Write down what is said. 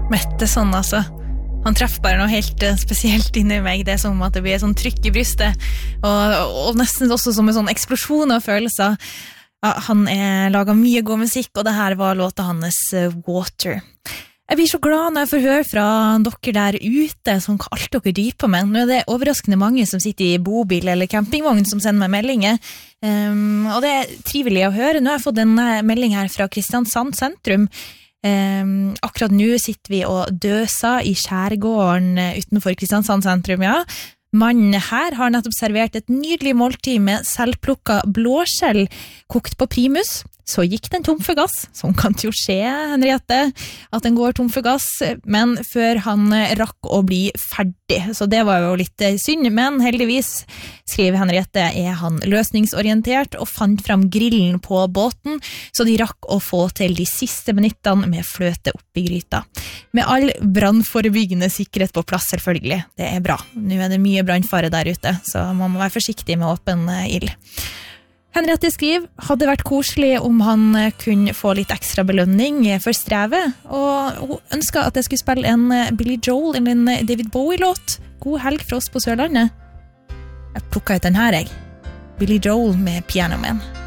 Mette sånn, altså. Han treffer bare noe helt spesielt inni meg. Det som at det blir sånn trykk I brystet, og nesten også som en sånn eksplosjon av følelser. Ja, han laget mye god musikk, og det her var låta hans Water. Jeg blir så glad når jeg får høre fra dere der ute, som alt dere driver på med. Nå det overraskende mange som sitter I bobil eller campingvogn som sender meg meldinger, og det trivelig å høre. Nå har jeg fått en melding her fra Kristiansand sentrum. Akkurat nå sitter vi og døser I skjærgården utenfor Kristiansand sentrum, ja. Mannen her har nettopp servert et nydelig måltid med selvplukket blåskjell kokt på primus. Så gikk den tom for gass, sånn kan det jo skje, Henriette, at den går tom for gass, men før han rakk å bli ferdig. Så det var jo litt synd, men heldigvis, skriver Henriette, han løsningsorientert og fant fram grillen på båten, så de rakk å få til de siste minuttene med fløte oppi gryta. Med all brannforebyggende sikkerhet på plass, selvfølgelig. Det bra. Nå det mye brannfare der ute, så man må være forsiktig med åpen ild. Henriette skriver, hadde vært koselig om han kunne få litt ekstra belønning for strevet, og hun ønsket at jeg skulle spille en Billy Joel eller en David Bowie-låt. God helg fra oss på Sørlandet. Jeg plukket ut den her, jeg. Billy Joel med Piano Man.